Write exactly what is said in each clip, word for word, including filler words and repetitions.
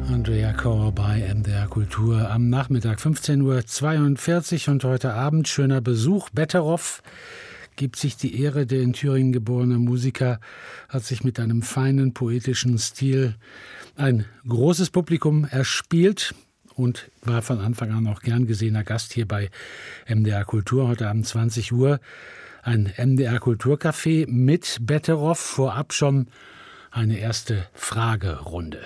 Andrea Kohr bei M D R Kultur am Nachmittag fünfzehn Uhr zweiundvierzig und heute Abend schöner Besuch. Betteroff gibt sich die Ehre, der in Thüringen geborene Musiker hat sich mit einem feinen poetischen Stil ein großes Publikum erspielt und war von Anfang an auch gern gesehener Gast hier bei M D R Kultur. Heute Abend zwanzig Uhr ein M D R Kulturcafé mit Betteroff. Vorab schon eine erste Fragerunde.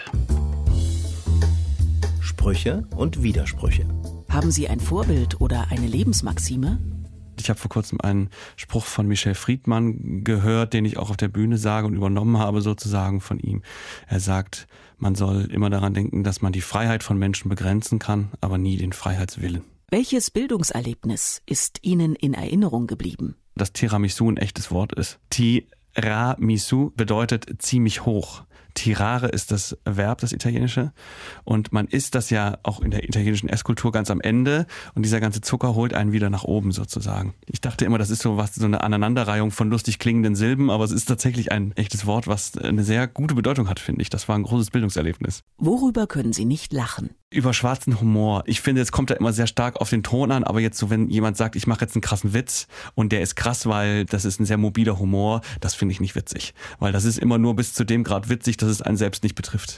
Sprüche und Widersprüche. Haben Sie ein Vorbild oder eine Lebensmaxime? Ich habe vor kurzem einen Spruch von Michel Friedmann gehört, den ich auch auf der Bühne sage und übernommen habe sozusagen von ihm. Er sagt, man soll immer daran denken, dass man die Freiheit von Menschen begrenzen kann, aber nie den Freiheitswillen. Welches Bildungserlebnis ist Ihnen in Erinnerung geblieben? Dass Tiramisu ein echtes Wort ist. Tiramisu bedeutet ziemlich hoch. Tirare ist das Verb, das Italienische. Und man isst das ja auch in der italienischen Esskultur ganz am Ende. Und dieser ganze Zucker holt einen wieder nach oben sozusagen. Ich dachte immer, das ist so was, so eine Aneinanderreihung von lustig klingenden Silben. Aber es ist tatsächlich ein echtes Wort, was eine sehr gute Bedeutung hat, finde ich. Das war ein großes Bildungserlebnis. Worüber können Sie nicht lachen? Über schwarzen Humor. Ich finde, es kommt da immer sehr stark auf den Ton an, aber jetzt so, wenn jemand sagt, ich mache jetzt einen krassen Witz und der ist krass, weil das ist ein sehr mobiler Humor, das finde ich nicht witzig. Weil das ist immer nur bis zu dem Grad witzig, dass es einen selbst nicht betrifft.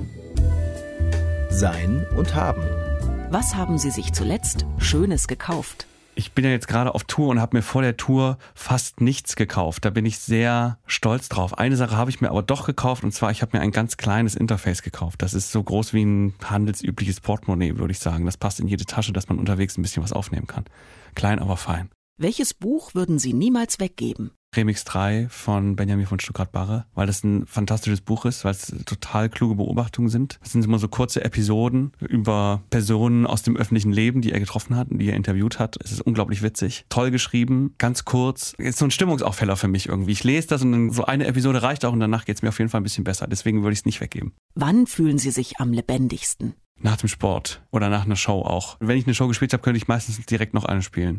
Sein und haben. Was haben Sie sich zuletzt Schönes gekauft? Ich bin ja jetzt gerade auf Tour und habe mir vor der Tour fast nichts gekauft. Da bin ich sehr stolz drauf. Eine Sache habe ich mir aber doch gekauft, und zwar, ich habe mir ein ganz kleines Interface gekauft. Das ist so groß wie ein handelsübliches Portemonnaie, würde ich sagen. Das passt in jede Tasche, dass man unterwegs ein bisschen was aufnehmen kann. Klein, aber fein. Welches Buch würden Sie niemals weggeben? Remix drei von Benjamin von Stuckrad-Barre, weil das ein fantastisches Buch ist, weil es total kluge Beobachtungen sind. Es sind immer so kurze Episoden über Personen aus dem öffentlichen Leben, die er getroffen hat und die er interviewt hat. Es ist unglaublich witzig. Toll geschrieben, ganz kurz. Ist so ein Stimmungsaufheller für mich irgendwie. Ich lese das und dann so eine Episode reicht auch und danach geht es mir auf jeden Fall ein bisschen besser. Deswegen würde ich es nicht weggeben. Wann fühlen Sie sich am lebendigsten? Nach dem Sport oder nach einer Show auch. Wenn ich eine Show gespielt habe, könnte ich meistens direkt noch eine spielen.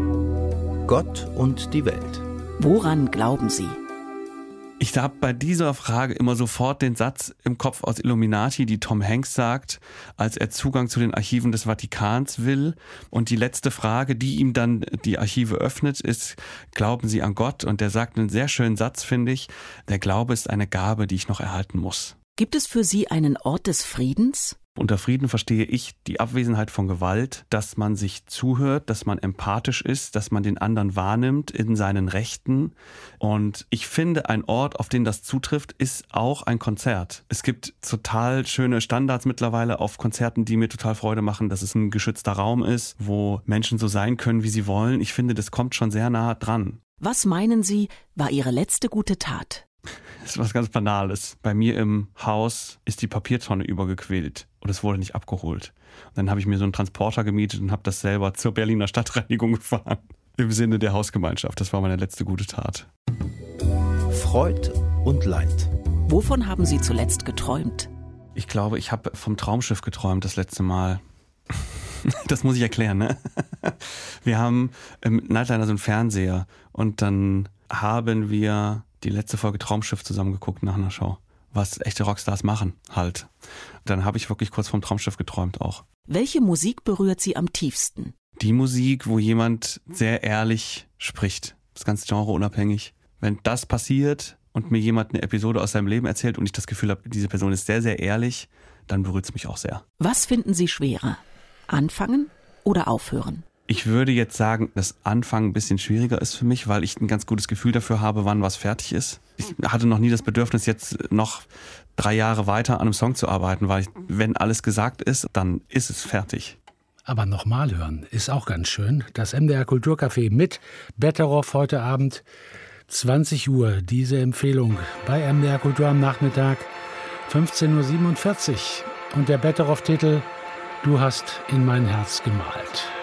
Gott und die Welt. Woran glauben Sie? Ich habe bei dieser Frage immer sofort den Satz im Kopf aus Illuminati, die Tom Hanks sagt, als er Zugang zu den Archiven des Vatikans will. Und die letzte Frage, die ihm dann die Archive öffnet, ist, glauben Sie an Gott? Und der sagt einen sehr schönen Satz, finde ich, der Glaube ist eine Gabe, die ich noch erhalten muss. Gibt es für Sie einen Ort des Friedens? Unter Frieden verstehe ich die Abwesenheit von Gewalt, dass man sich zuhört, dass man empathisch ist, dass man den anderen wahrnimmt in seinen Rechten. Und ich finde, ein Ort, auf den das zutrifft, ist auch ein Konzert. Es gibt total schöne Standards mittlerweile auf Konzerten, die mir total Freude machen, dass es ein geschützter Raum ist, wo Menschen so sein können, wie sie wollen. Ich finde, das kommt schon sehr nah dran. Was meinen Sie, war Ihre letzte gute Tat? Das ist was ganz Banales. Bei mir im Haus ist die Papiertonne übergequillt und es wurde nicht abgeholt. Und dann habe ich mir so einen Transporter gemietet und habe das selber zur Berliner Stadtreinigung gefahren. Im Sinne der Hausgemeinschaft. Das war meine letzte gute Tat. Freud und Leid. Wovon haben Sie zuletzt geträumt? Ich glaube, ich habe vom Traumschiff geträumt das letzte Mal. Das muss ich erklären, ne? Wir haben im Nightliner so einen Fernseher und dann haben wir die letzte Folge Traumschiff zusammengeguckt nach einer Show. Was echte Rockstars machen, halt. Dann habe ich wirklich kurz vom Traumschiff geträumt auch. Welche Musik berührt Sie am tiefsten? Die Musik, wo jemand sehr ehrlich spricht. Das ist ganz genreunabhängig. Wenn das passiert und mir jemand eine Episode aus seinem Leben erzählt und ich das Gefühl habe, diese Person ist sehr, sehr ehrlich, dann berührt es mich auch sehr. Was finden Sie schwerer? Anfangen oder aufhören? Ich würde jetzt sagen, dass Anfangen ein bisschen schwieriger ist für mich, weil ich ein ganz gutes Gefühl dafür habe, wann was fertig ist. Ich hatte noch nie das Bedürfnis, jetzt noch drei Jahre weiter an einem Song zu arbeiten, weil ich, wenn alles gesagt ist, dann ist es fertig. Aber nochmal hören ist auch ganz schön. Das M D R Kulturcafé mit Betteroff heute Abend, zwanzig Uhr. Diese Empfehlung bei M D R Kultur am Nachmittag, fünfzehn Uhr siebenundvierzig. Und der Betteroff-Titel, Du hast in mein Herz gemalt.